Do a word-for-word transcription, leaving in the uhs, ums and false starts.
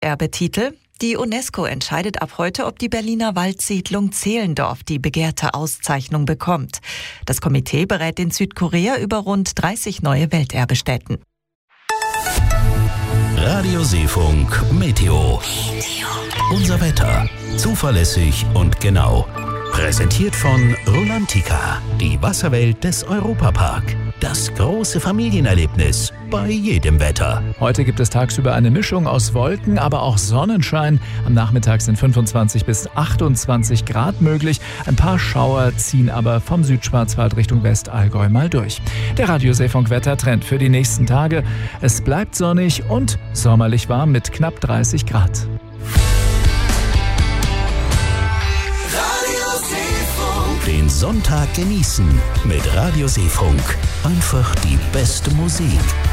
Welterbetitel. Die UNESCO entscheidet ab heute, ob die Berliner Waldsiedlung Zehlendorf die begehrte Auszeichnung bekommt. Das Komitee berät in Südkorea über rund dreißig neue Welterbestätten. Radio Seefunk Meteo. Unser Wetter. Zuverlässig und genau. Präsentiert von Rolantica, die Wasserwelt des Europapark. Das große Familienerlebnis bei jedem Wetter. Heute gibt es tagsüber eine Mischung aus Wolken, aber auch Sonnenschein. Am Nachmittag sind fünfundzwanzig bis achtundzwanzig Grad möglich. Ein paar Schauer ziehen aber vom Südschwarzwald Richtung Westallgäu mal durch. Der Radio Seefunk Wettertrend für die nächsten Tage. Es bleibt sonnig und sommerlich warm mit knapp dreißig Grad. Den Sonntag genießen mit Radio Seefunk. Einfach die beste Musik.